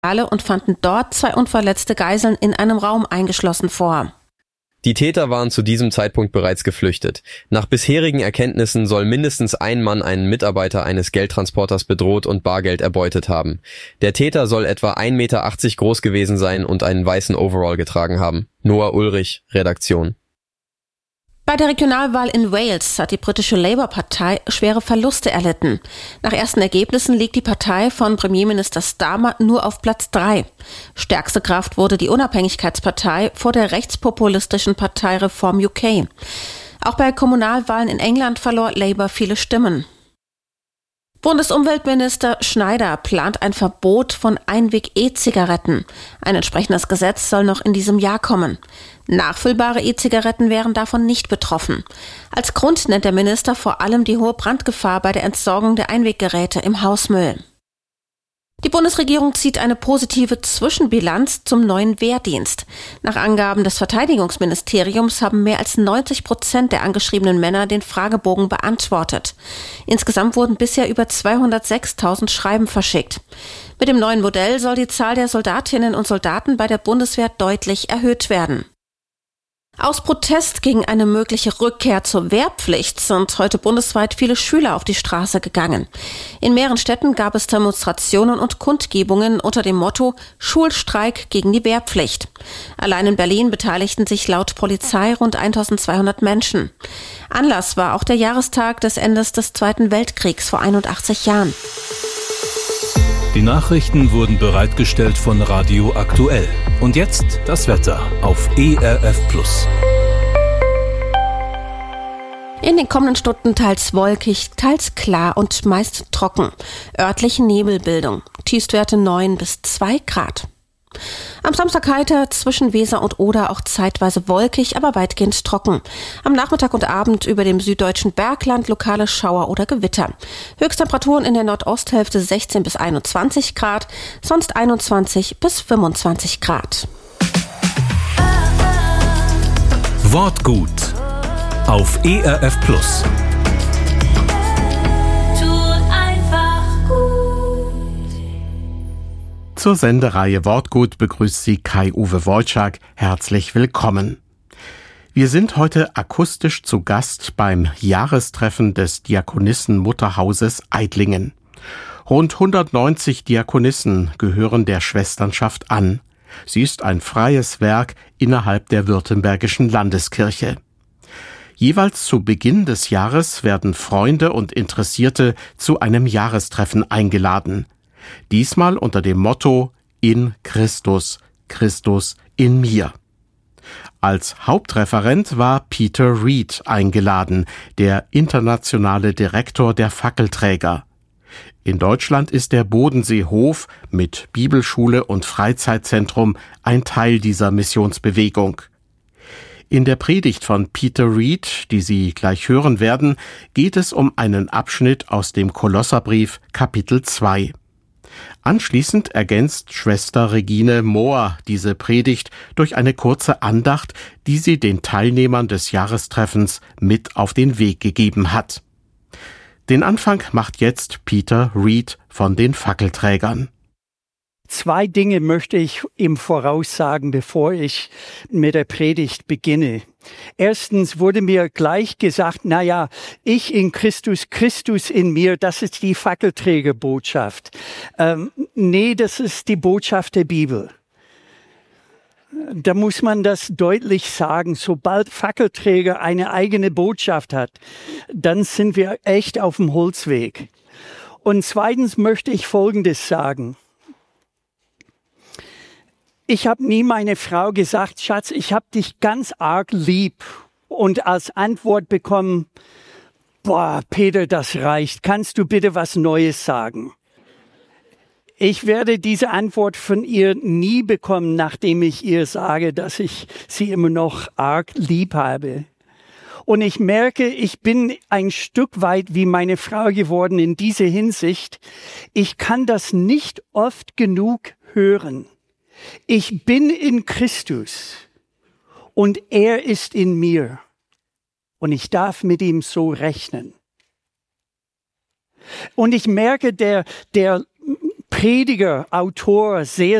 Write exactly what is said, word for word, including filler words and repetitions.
und fanden dort zwei unverletzte Geiseln in einem Raum eingeschlossen vor. Die Täter waren zu diesem Zeitpunkt bereits geflüchtet. Nach bisherigen Erkenntnissen soll mindestens ein Mann einen Mitarbeiter eines Geldtransporters bedroht und Bargeld erbeutet haben. Der Täter soll etwa ein Meter achtzig groß gewesen sein und einen weißen Overall getragen haben. Noah Ulrich, Redaktion. Bei der Regionalwahl in Wales hat die britische Labour-Partei schwere Verluste erlitten. Nach ersten Ergebnissen liegt die Partei von Premierminister Starmer nur auf Platz drei. Stärkste Kraft wurde die Unabhängigkeitspartei vor der rechtspopulistischen Partei Reform U K. Auch bei Kommunalwahlen in England verlor Labour viele Stimmen. Bundesumweltminister Schneider plant ein Verbot von Einweg-E-Zigaretten. Ein entsprechendes Gesetz soll noch in diesem Jahr kommen. Nachfüllbare E-Zigaretten wären davon nicht betroffen. Als Grund nennt der Minister vor allem die hohe Brandgefahr bei der Entsorgung der Einweggeräte im Hausmüll. Die Bundesregierung zieht eine positive Zwischenbilanz zum neuen Wehrdienst. Nach Angaben des Verteidigungsministeriums haben mehr als neunzig Prozent der angeschriebenen Männer den Fragebogen beantwortet. Insgesamt wurden bisher über zweihundertsechstausend Schreiben verschickt. Mit dem neuen Modell soll die Zahl der Soldatinnen und Soldaten bei der Bundeswehr deutlich erhöht werden. Aus Protest gegen eine mögliche Rückkehr zur Wehrpflicht sind heute bundesweit viele Schüler auf die Straße gegangen. In mehreren Städten gab es Demonstrationen und Kundgebungen unter dem Motto Schulstreik gegen die Wehrpflicht. Allein in Berlin beteiligten sich laut Polizei rund eintausendzweihundert Menschen. Anlass war auch der Jahrestag des Endes des Zweiten Weltkriegs vor einundachtzig Jahren. Die Nachrichten wurden bereitgestellt von Radio Aktuell. Und jetzt das Wetter auf E R F Plus. In den kommenden Stunden teils wolkig, teils klar und meist trocken. Örtliche Nebelbildung. Tiefstwerte neun bis zwei Grad. Am Samstag heiter, zwischen Weser und Oder auch zeitweise wolkig, aber weitgehend trocken. Am Nachmittag und Abend über dem süddeutschen Bergland lokale Schauer oder Gewitter. Höchsttemperaturen in der Nordosthälfte sechzehn bis einundzwanzig Grad, sonst einundzwanzig bis fünfundzwanzig Grad. Wortgut auf E R F Plus. Zur Sendereihe Wortgut begrüßt Sie Kai-Uwe Wojczak. Herzlich willkommen. Wir sind heute akustisch zu Gast beim Jahrestreffen des Diakonissen-Mutterhauses Eidlingen. Rund hundertneunzig Diakonissen gehören der Schwesternschaft an. Sie ist ein freies Werk innerhalb der Württembergischen Landeskirche. Jeweils zu Beginn des Jahres werden Freunde und Interessierte zu einem Jahrestreffen eingeladen. Diesmal unter dem Motto In Christus, Christus in mir. Als Hauptreferent war Peter Reed eingeladen, der internationale Direktor der Fackelträger. In Deutschland ist der Bodenseehof mit Bibelschule und Freizeitzentrum ein Teil dieser Missionsbewegung. In der Predigt von Peter Reed, die Sie gleich hören werden, geht es um einen Abschnitt aus dem Kolosserbrief Kapitel zwei. Anschließend ergänzt Schwester Regine Mohr diese Predigt durch eine kurze Andacht, die sie den Teilnehmern des Jahrestreffens mit auf den Weg gegeben hat. Den Anfang macht jetzt Peter Reed von den Fackelträgern. Zwei Dinge möchte ich ihm voraussagen, bevor ich mit der Predigt beginne. Erstens wurde mir gleich gesagt, na ja, ich in Christus, Christus in mir, das ist die Fackelträgerbotschaft. Ähm, nee, das ist die Botschaft der Bibel. Da muss man das deutlich sagen. Sobald Fackelträger eine eigene Botschaft hat, dann sind wir echt auf dem Holzweg. Und zweitens möchte ich Folgendes sagen. Ich habe nie meine Frau gesagt, Schatz, ich habe dich ganz arg lieb und als Antwort bekommen, boah, Peter, das reicht, kannst du bitte was Neues sagen? Ich werde diese Antwort von ihr nie bekommen, nachdem ich ihr sage, dass ich sie immer noch arg lieb habe. Und ich merke, ich bin ein Stück weit wie meine Frau geworden in dieser Hinsicht. Ich kann das nicht oft genug hören. Ich bin in Christus und er ist in mir und ich darf mit ihm so rechnen. Und ich merke, der, der Prediger, Autor, sehr